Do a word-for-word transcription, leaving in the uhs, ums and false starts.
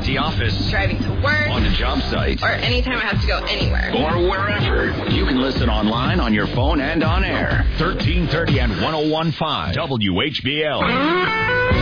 the office, driving to work, on the job site, or anytime I have to go anywhere. Or wherever. You can listen online, on your phone, and on air. thirteen thirty and one oh one point five W H B L.